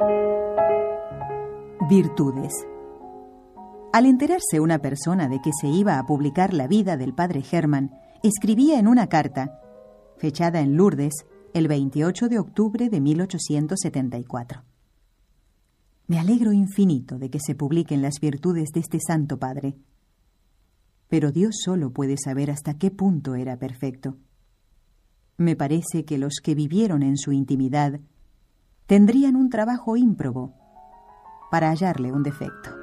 Virtudes. Al enterarse una persona de que se iba a publicar la vida del padre Hermann, escribía en una carta, fechada en Lourdes, el 28 de octubre de 1874. Me alegro infinito de que se publiquen las virtudes de este santo padre. Pero Dios solo puede saber hasta qué punto era perfecto. Me parece que los que vivieron en su intimidad tendrían un trabajo ímprobo para hallarle un defecto.